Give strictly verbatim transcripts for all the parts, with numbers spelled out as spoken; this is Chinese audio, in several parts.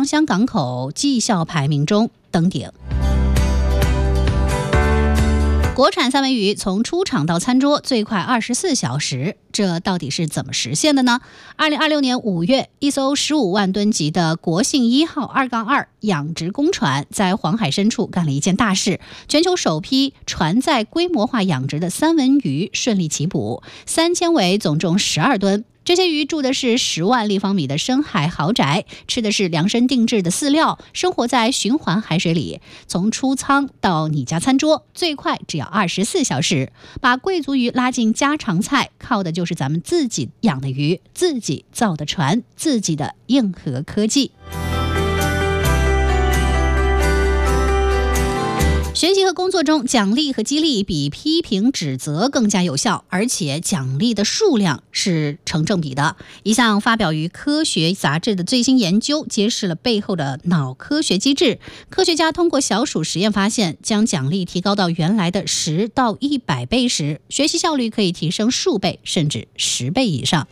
箱港口绩效排名中登顶。国产三文鱼从出厂到餐桌最快二十四小时，这到底是怎么实现的呢？二零二六年五月，一艘十五万吨级的国信一号二杠二养殖工船在黄海深处干了一件大事，全球首批船载规模化养殖的三文鱼顺利起捕，三千尾，总重十二吨。这些鱼住的是十万立方米的深海豪宅，吃的是量身定制的饲料，生活在循环海水里。从出舱到你家餐桌，最快只要二十四小时。把贵族鱼拉进家常菜，靠的就是咱们自己养的鱼，自己造的船，自己的硬核科技。学习和工作中，奖励和激励比批评指责更加有效，而且奖励的数量是成正比的。一项发表于科学杂志的最新研究揭示了背后的脑科学机制。科学家通过小鼠实验发现，将奖励提高到原来的十到一百倍时，学习效率可以提升数倍甚至十倍以上。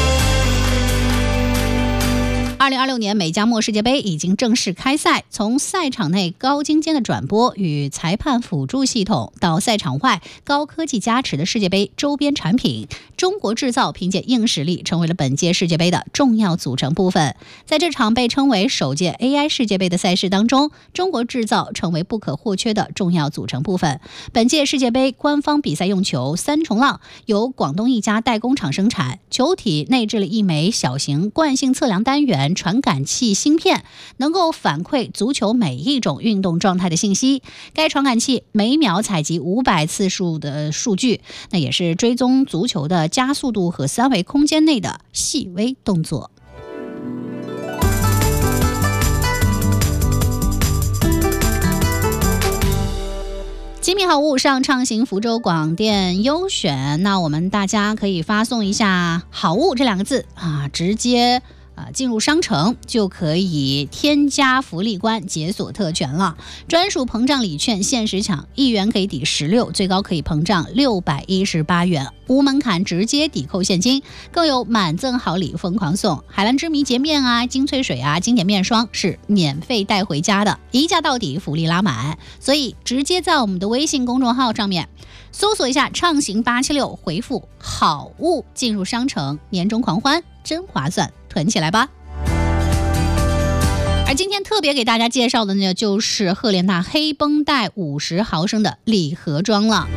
二零二六年美加墨世界杯已经正式开赛，从赛场内高精尖的转播与裁判辅助系统，到赛场外高科技加持的世界杯周边产品，中国制造凭借硬实力成为了本届世界杯的重要组成部分。在这场被称为首届 A I 世界杯的赛事当中，中国制造成为不可或缺的重要组成部分。本届世界杯官方比赛用球三重浪由广东一家代工厂生产，球体内置了一枚小型惯性测量单元传感器芯片，能够反馈足球每一种运动状态的信息。该传感器每秒采集五百次数的数据，那也是追踪足球的加速度和三维空间内的细微动作。精品好物上畅行福州广电优选，那我们大家可以发送一下好物这两个字啊，直接啊，进入商城就可以添加福利关解锁特权了。专属膨胀礼券限时抢，一元可以抵十六，最高可以膨胀六百一十八元，无门槛直接抵扣现金，更有满赠好礼疯狂送。海蓝之谜洁面啊、精粹水啊、经典面霜是免费带回家的，一价到底，福利拉满。所以直接在我们的微信公众号上面搜索一下畅行八七六，回复好物进入商城，年终狂欢真划算，囤起来吧。而今天特别给大家介绍的呢，就是赫莲娜黑绷带五十毫升的礼盒装了。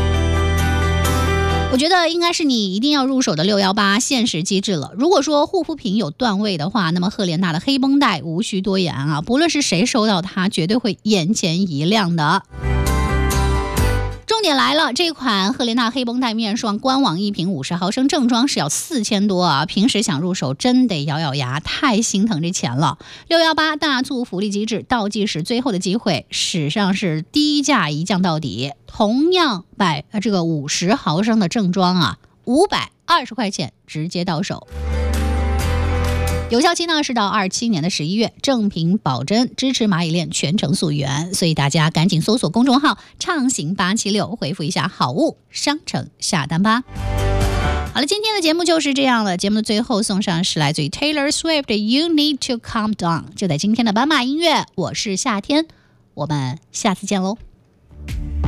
我觉得应该是你一定要入手的六一八限时机制了。如果说护肤品有段位的话，那么赫莲娜的黑绷带无需多言啊，不论是谁收到它，绝对会眼前一亮的。重点来了，这款赫莲娜黑绷带面霜官网一瓶五十毫升正装是要四千多啊！平时想入手真得咬咬牙，太心疼这钱了。六一八大促福利机制倒计时最后的机会，史上是低价一降到底。同样百这个五十毫升的正装啊，五百二十块钱直接到手。有效期呢是到二七年的十一月，正品保真，支持蚂蚁链全程溯源，所以大家赶紧搜索公众号畅行八七六，回复一下好物，商城下单吧。好了，今天的节目就是这样了。节目的最后送上是来自于 Taylor Swift 的 You Need to Calm Down， 就在今天的斑马音乐，我是夏天，我们下次见喽。